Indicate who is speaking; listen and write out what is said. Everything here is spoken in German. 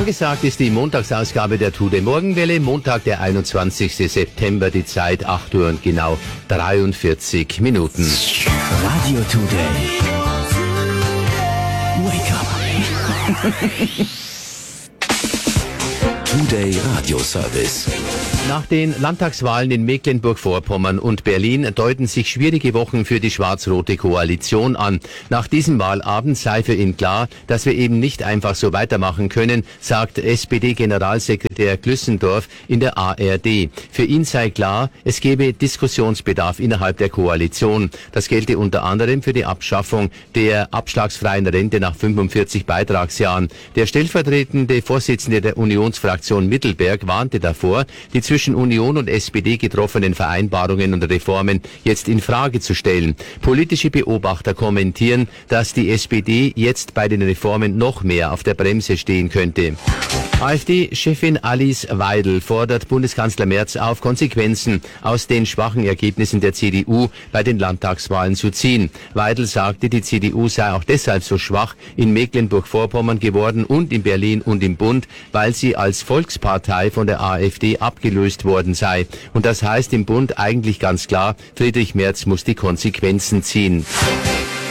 Speaker 1: Angesagt ist die Montagsausgabe der Today Morgenwelle. Montag, der 21. September, die Zeit 8 Uhr und genau 43 Minuten.
Speaker 2: Radio Today. Wake up. Today Radio Service.
Speaker 1: Nach den Landtagswahlen in Mecklenburg-Vorpommern und Berlin deuten sich schwierige Wochen für die schwarz-rote Koalition an. Nach diesem Wahlabend sei für ihn klar, dass wir eben nicht einfach so weitermachen können, sagt SPD-Generalsekretär Glüssendorf in der ARD. Für ihn sei klar, es gebe Diskussionsbedarf innerhalb der Koalition. Das gelte unter anderem für die Abschaffung der abschlagsfreien Rente nach 45 Beitragsjahren. Der stellvertretende Vorsitzende der Unionsfraktion Mittelberg warnte davor, die zwischen Union und SPD getroffenen Vereinbarungen und Reformen jetzt in Frage zu stellen. Politische Beobachter kommentieren, dass die SPD jetzt bei den Reformen noch mehr auf der Bremse stehen könnte. AfD-Chefin Alice Weidel fordert Bundeskanzler Merz auf, Konsequenzen aus den schwachen Ergebnissen der CDU bei den Landtagswahlen zu ziehen. Weidel sagte, die CDU sei auch deshalb so schwach in Mecklenburg-Vorpommern geworden und in Berlin und im Bund, weil sie als Volkspartei von der AfD abgelöst worden sei. Und das heißt im Bund eigentlich ganz klar, Friedrich Merz muss die Konsequenzen ziehen.